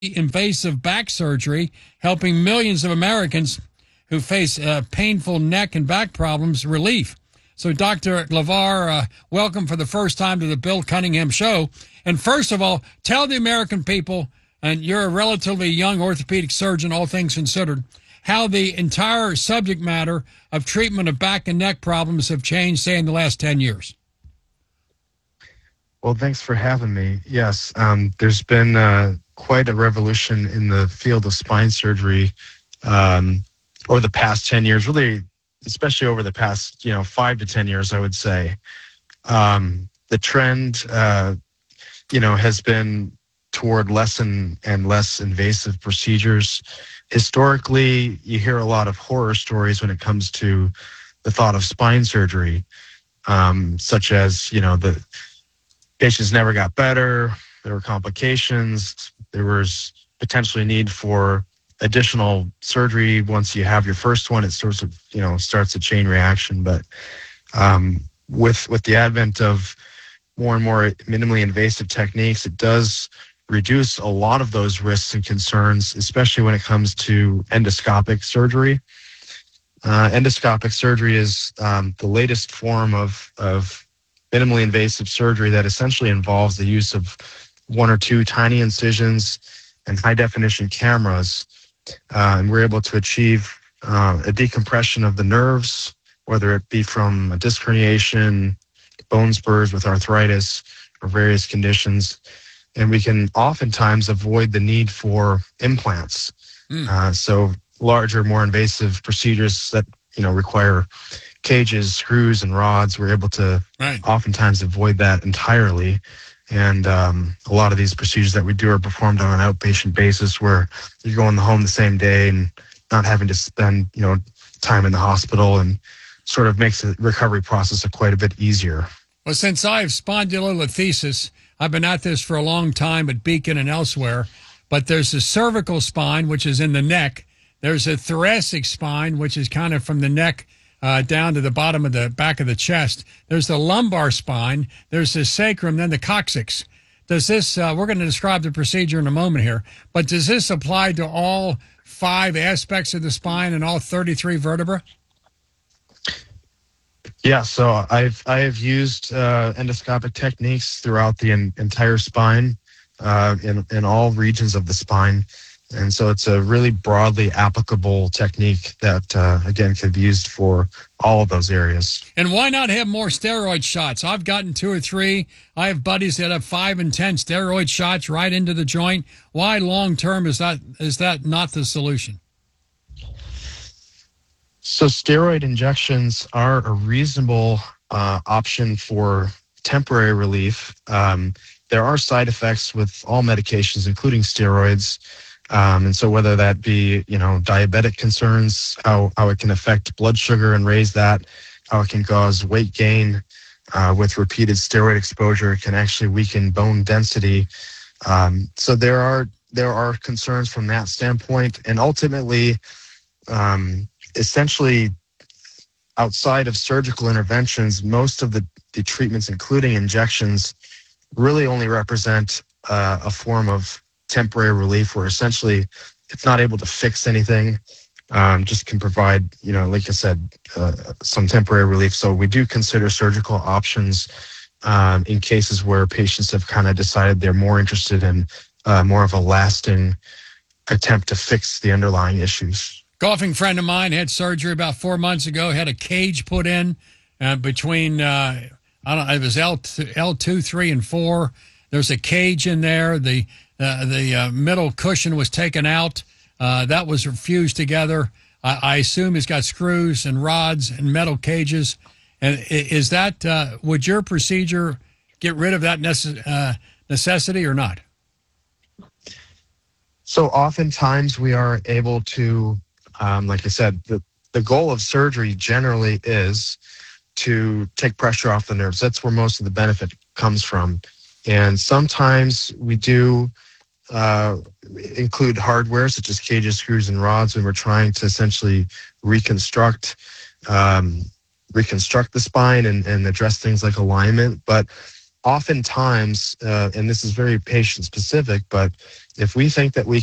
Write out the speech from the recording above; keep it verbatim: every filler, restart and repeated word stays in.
invasive back surgery, helping millions of Americans who face uh, painful neck and back problems relief. So, Doctor LeVar, uh, welcome for the first time to the Bill Cunningham Show. And first of all, tell the American people, and you're a relatively young orthopedic surgeon, all things considered, how the entire subject matter of treatment of back and neck problems have changed, say, in the last ten years. Well, thanks for having me. Yes, um, there's been uh, quite a revolution in the field of spine surgery um, over the past ten years, really, especially over the past, you know, five to ten years, I would say. Um, the trend, uh, you know, has been toward less and, and less invasive procedures. Historically, you hear a lot of horror stories when it comes to the thought of spine surgery, um, such as, you know, the patients never got better, there were complications, there was potentially need for additional surgery. Once you have your first one, it sort of, you know, starts a chain reaction. But um, with with the advent of more and more minimally invasive techniques, it does reduce a lot of those risks and concerns, especially when it comes to endoscopic surgery. Uh, endoscopic surgery is um, the latest form of, of minimally invasive surgery that essentially involves the use of one or two tiny incisions and high-definition cameras. Uh, and we're able to achieve uh, a decompression of the nerves, whether it be from a disc herniation, bone spurs with arthritis, or various conditions. And we can oftentimes avoid the need for implants. Mm. Uh, so larger, more invasive procedures that, you know, require cages, screws, and rods, we're able to right. oftentimes avoid that entirely. And um, a lot of these procedures that we do are performed on an outpatient basis where you're going home the same day and not having to spend, you know, time in the hospital, and sort of makes the recovery process quite a bit easier. Well, since I have spondylolisthesis, I've been at this for a long time at Beacon and elsewhere, but there's a cervical spine, which is in the neck. There's a thoracic spine, which is kind of from the neck uh, down to the bottom of the back of the chest. There's the lumbar spine. There's the sacrum, then the coccyx. Does this, uh, we're going to describe the procedure in a moment here, but does this apply to all five aspects of the spine and all thirty-three vertebrae? Yeah, so I've I have used uh, endoscopic techniques throughout the en- entire spine, uh, in in all regions of the spine, and so it's a really broadly applicable technique that uh, again can be used for all of those areas. And why not have more steroid shots? I've gotten two or three. I have buddies that have five and ten steroid shots right into the joint. Why long term is that is that not the solution? So steroid injections are a reasonable uh, option for temporary relief. Um, there are side effects with all medications, including steroids. Um, and so whether that be, you know, diabetic concerns, how, how it can affect blood sugar and raise that, how it can cause weight gain uh, with repeated steroid exposure, it can actually weaken bone density. Um, so there are there are concerns from that standpoint. And ultimately, um, essentially, outside of surgical interventions, most of the, the treatments, including injections, really only represent uh, a form of temporary relief where essentially it's not able to fix anything, um, just can provide, you know, like I said, uh, some temporary relief. So we do consider surgical options um, in cases where patients have kind of decided they're more interested in uh, more of a lasting attempt to fix the underlying issues. Golfing friend of mine had surgery about four months ago, had a cage put in uh, between, uh, I don't know, it was L two, three, and four. There's a cage in there. The uh, the uh, middle cushion was taken out. Uh, that was fused together. I, I assume he's got screws and rods and metal cages. And is that, uh, would your procedure get rid of that necess- uh, necessity or not? So oftentimes we are able to, Um, like I said, the, the goal of surgery generally is to take pressure off the nerves. That's where most of the benefit comes from. And sometimes we do uh, include hardware such as cages, screws, and rods when we're trying to essentially reconstruct um, reconstruct the spine and, and address things like alignment. But oftentimes, uh, and this is very patient specific, but if we think that we